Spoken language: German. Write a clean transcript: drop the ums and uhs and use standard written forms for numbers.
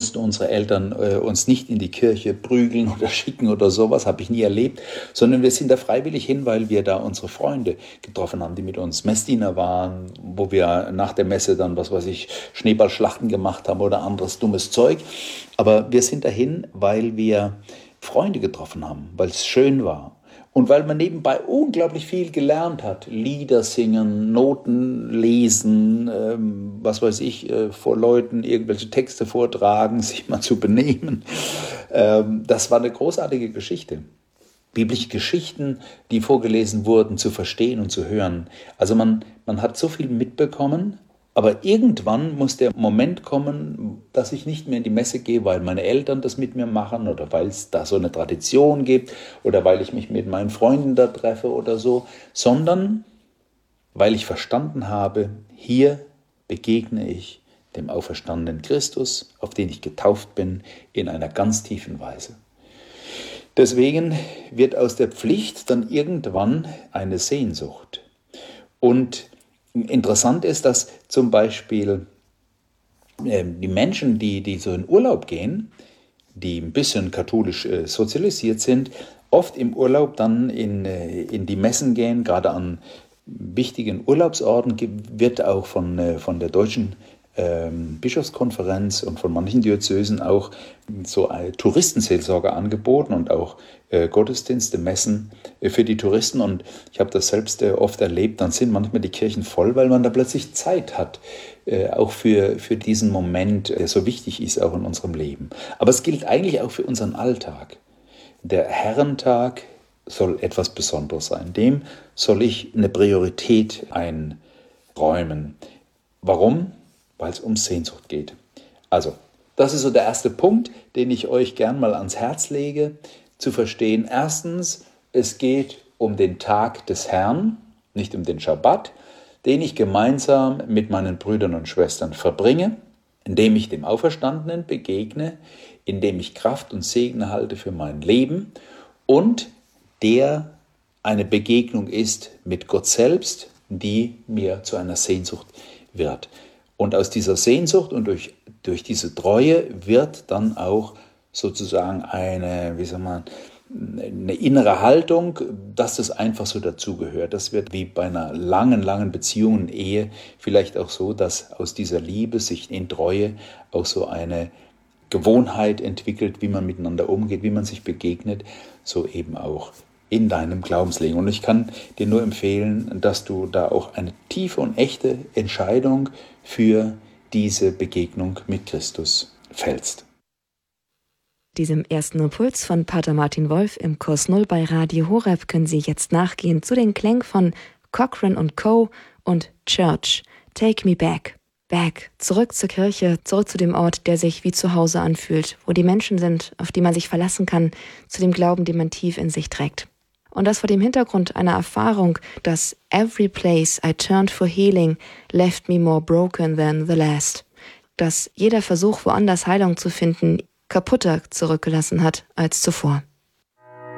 mussten unsere Eltern uns nicht in die Kirche prügeln oder schicken oder sowas, habe ich nie erlebt, sondern wir sind da freiwillig hin, weil wir da unsere Freunde getroffen haben, die mit uns Messdiener waren, wo wir nach der Messe dann, Schneeballschlachten gemacht haben oder anderes dummes Zeug. Aber wir sind dahin, weil wir Freunde getroffen haben, weil es schön war. Und weil man nebenbei unglaublich viel gelernt hat, Lieder singen, Noten lesen, vor Leuten irgendwelche Texte vortragen, sich mal zu benehmen. Das war eine großartige Geschichte. Biblische Geschichten, die vorgelesen wurden, zu verstehen und zu hören. Also man hat so viel mitbekommen, aber irgendwann muss der Moment kommen, dass ich nicht mehr in die Messe gehe, weil meine Eltern das mit mir machen oder weil es da so eine Tradition gibt oder weil ich mich mit meinen Freunden da treffe oder so, sondern weil ich verstanden habe, hier begegne ich dem auferstandenen Christus, auf den ich getauft bin, in einer ganz tiefen Weise. Deswegen wird aus der Pflicht dann irgendwann eine Sehnsucht. Und interessant ist, dass zum Beispiel die Menschen, die so in Urlaub gehen, die ein bisschen katholisch sozialisiert sind, oft im Urlaub dann in die Messen gehen, gerade an wichtigen Urlaubsorten wird auch von der deutschen Bischofskonferenz und von manchen Diözesen auch so eine Touristenseelsorge angeboten und auch Gottesdienste, Messen für die Touristen. Und ich habe das selbst oft erlebt, dann sind manchmal die Kirchen voll, weil man da plötzlich Zeit hat, auch für diesen Moment, der so wichtig ist auch in unserem Leben. Aber es gilt eigentlich auch für unseren Alltag. Der Herrentag soll etwas Besonderes sein. Dem soll ich eine Priorität einräumen. Warum? Weil es um Sehnsucht geht. Also, das ist so der erste Punkt, den ich euch gern mal ans Herz lege, zu verstehen. Erstens, es geht um den Tag des Herrn, nicht um den Schabbat, den ich gemeinsam mit meinen Brüdern und Schwestern verbringe, indem ich dem Auferstandenen begegne, indem ich Kraft und Segen halte für mein Leben und der eine Begegnung ist mit Gott selbst, die mir zu einer Sehnsucht wird. Und aus dieser Sehnsucht und durch diese Treue wird dann auch sozusagen eine innere Haltung, dass das einfach so dazugehört. Das wird wie bei einer langen Beziehung und Ehe vielleicht auch so, dass aus dieser Liebe sich in Treue auch so eine Gewohnheit entwickelt, wie man miteinander umgeht, wie man sich begegnet, so eben auch in deinem Glaubensleben. Und ich kann dir nur empfehlen, dass du da auch eine tiefe und echte Entscheidung für diese Begegnung mit Christus fällst. Diesem ersten Impuls von Pater Martin Wolf im Kurs Null bei Radio Horeb können Sie jetzt nachgehen zu den Klängen von Cochrane & Co. und Church. Take me back. Back. Zurück zur Kirche, zurück zu dem Ort, der sich wie zu Hause anfühlt, wo die Menschen sind, auf die man sich verlassen kann, zu dem Glauben, den man tief in sich trägt. Und das vor dem Hintergrund einer Erfahrung, dass every place I turned for healing left me more broken than the last. Dass jeder Versuch, woanders Heilung zu finden, kaputter zurückgelassen hat als zuvor.